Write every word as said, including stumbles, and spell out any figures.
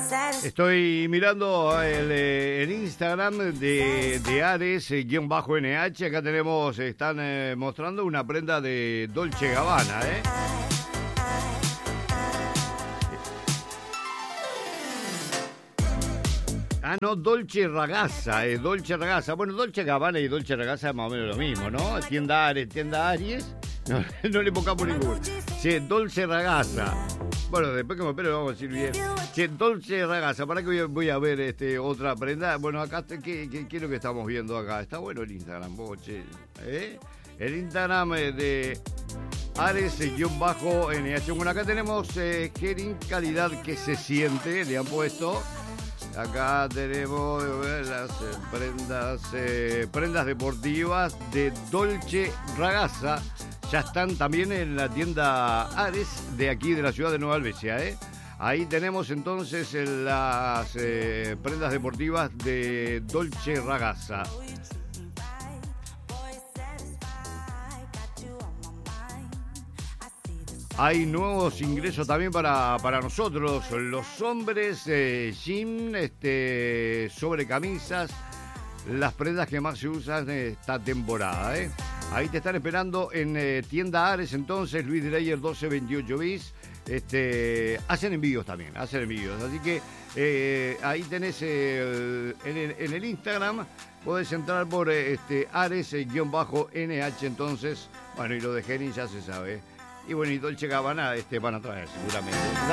Estoy mirando el, el Instagram de, de Ares, eh, guión bajo N H. Acá tenemos, están eh, mostrando una prenda de Dolce Gabbana, ¿eh? Ah, no, Dolce Ragazza, eh, Dolce Ragazza. Bueno, Dolce Gabbana y Dolce Ragazza es más o menos lo mismo, ¿no? Tienda Ares, tienda Aries. No, no le pongamos ninguno. Che, Dolce Ragazza. Bueno, después que me opere lo vamos a decir bien. Che, Dolce Ragazza. ¿Para que voy a, voy a ver este, otra prenda? Bueno, acá, ¿qué, qué, ¿qué es lo que estamos viendo acá? Está bueno el Instagram, vos, che. ¿Eh? El Instagram de Ares-N H. Bueno, acá tenemos eh, Gerin Calidad que se siente, le han puesto. Acá tenemos eh, las eh, prendas, eh, prendas deportivas de Dolce Ragazza. Ya están también en la tienda Ares de aquí de la ciudad de Nueva Albesia, ¿eh? Ahí tenemos entonces las eh, prendas deportivas de Dolce Ragazza. Hay nuevos ingresos también para, para nosotros, los hombres, eh, jean, este, sobre camisas, las prendas que más se usan esta temporada, ¿eh? Ahí te están esperando en eh, tienda Ares, entonces, Luis Dreyer doce veintiocho bis. Este, hacen envíos también, hacen envíos. Así que eh, ahí tenés eh, en, el, en el Instagram, podés entrar por eh, este, Ares-N H, entonces, bueno, y lo de Gerin ya se sabe. Y bueno, y Dolce Gabbana este, van a traer seguramente.